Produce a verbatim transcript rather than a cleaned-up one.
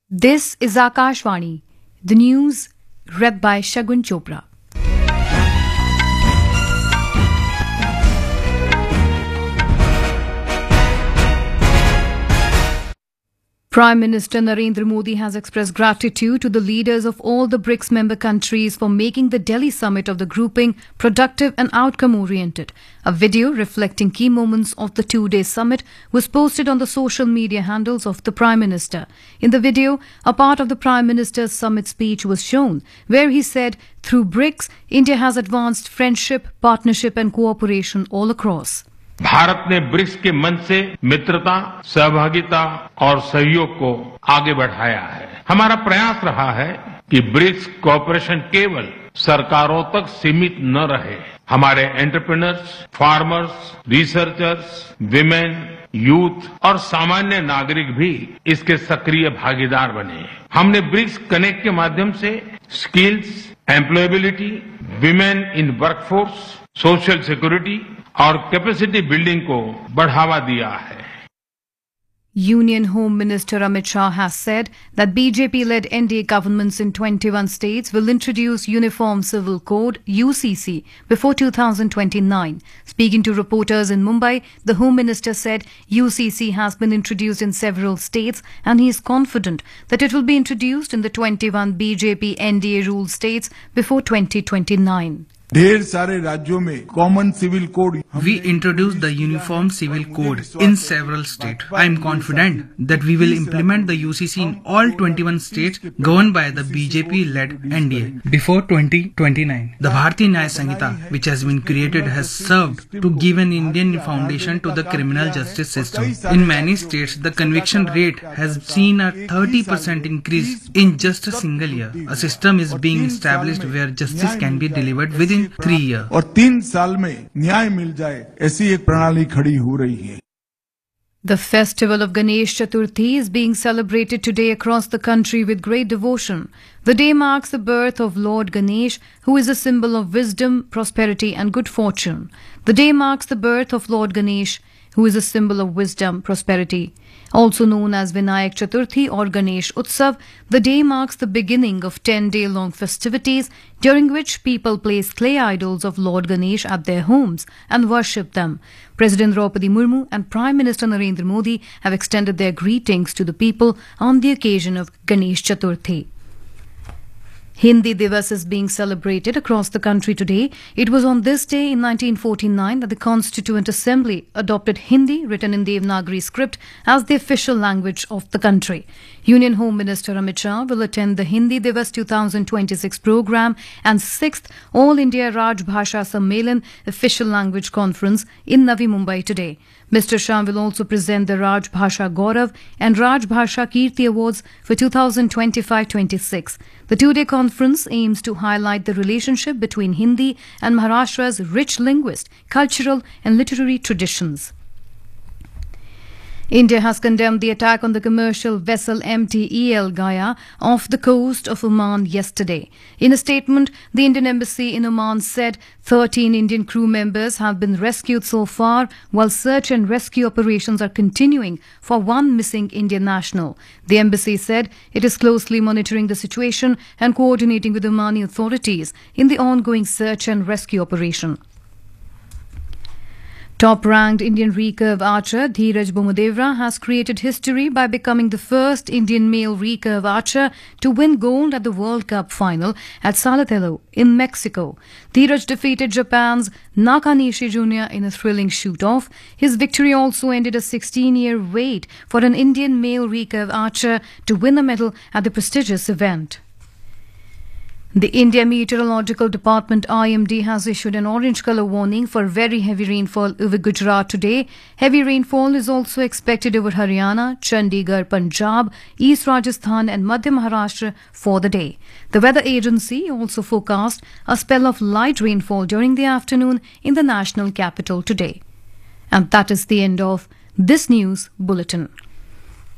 This is Akashvani, the news read by Shagun Chopra. Prime Minister Narendra Modi has expressed gratitude to the leaders of all the BRICS member countries for making the Delhi summit of the grouping productive and outcome-oriented. A video reflecting key moments of the two-day summit was posted on the social media handles of the Prime Minister. In the video, a part of the Prime Minister's summit speech was shown, where he said, through BRICS, India has advanced friendship, partnership and cooperation all across. Bharat ने BRICS के मंच से मित्रता, सहभागिता और सहयोग को आगे बढ़ाया है। हमारा प्रयास रहा है कि ब्रिक्स कोऑपरेशन केवल सरकारों तक सीमित न रहे। हमारे entrepreneurs, farmers, researchers, women, youth और सामान्य नागरिक भी इसके सक्रिय भागीदार बने। हमने ब्रिक्स कनेक्ट के माध्यम से skills, employability, women in workforce, social security और कैपेसिटी बिल्डिंग को बढ़ावा दिया है। Union Home Minister Amit Shah has said that B J P-led N D A governments in twenty-one states will introduce Uniform Civil Code U C C before two thousand twenty-nine. Speaking to reporters in Mumbai, the Home Minister said U C C has been introduced in several states and he is confident that it will be introduced in the twenty-one B J P N D A ruled states before twenty twenty-nine. ढेर सारे राज्यों में common civil code We introduced the Uniform Civil Code in several states. I am confident that we will implement the U C C in all twenty-one states governed by the B J P-led N D A before twenty twenty-nine. The Bharatiya Nyaya Samhita, which has been created, has served to give an Indian foundation to the criminal justice system. In many states, the conviction rate has seen a thirty percent increase in just a single year. A system is being established where justice can be delivered within three years. और तीन साल में न्याय मिल जाए ऐसी एक प्रणाली खड़ी हो रही है। The festival of Ganesh Chaturthi is being celebrated today across the country with great devotion. The day marks the birth of Lord Ganesh, who is a symbol of wisdom, prosperity and good fortune. The day marks the birth of Lord Ganesh, who is a symbol of wisdom, prosperity. Also known as Vinayak Chaturthi or Ganesh Utsav, the day marks the beginning of ten-day-long festivities during which people place clay idols of Lord Ganesh at their homes and worship them. President Draupadi Murmu and Prime Minister Narendra Modi have extended their greetings to the people on the occasion of Ganesh Chaturthi. Hindi Divas is being celebrated across the country today. It was on this day in nineteen forty-nine that the Constituent Assembly adopted Hindi, written in Devanagari script, as the official language of the country. Union Home Minister Amit Shah will attend the Hindi Divas twenty twenty-six program and sixth All India Raj Bhasha Sammelan official language conference in Navi Mumbai today. Mister Shah will also present the Raj Bhasha Gaurav and Raj Bhasha Kirti Awards for twenty twenty-five twenty-six. The two-day conference aims to highlight the relationship between Hindi and Maharashtra's rich linguist, cultural and literary traditions. India has condemned the attack on the commercial vessel M T E L Gaya off the coast of Oman yesterday. In a statement, the Indian embassy in Oman said thirteen Indian crew members have been rescued so far, while search and rescue operations are continuing for one missing Indian national. The embassy said it is closely monitoring the situation and coordinating with Omani authorities in the ongoing search and rescue operation. Top-ranked Indian recurve archer Dheeraj Bommadevra has created history by becoming the first Indian male recurve archer to win gold at the World Cup final at Saltillo in Mexico. Dheeraj defeated Japan's Nakanishi Junior in a thrilling shoot-off. His victory also ended a sixteen-year wait for an Indian male recurve archer to win a medal at the prestigious event. The India Meteorological Department I M D has issued an orange colour warning for very heavy rainfall over Gujarat today. Heavy rainfall is also expected over Haryana, Chandigarh, Punjab, East Rajasthan and Madhya Maharashtra for the day. The weather agency also forecast a spell of light rainfall during the afternoon in the national capital today. And that is the end of this news bulletin.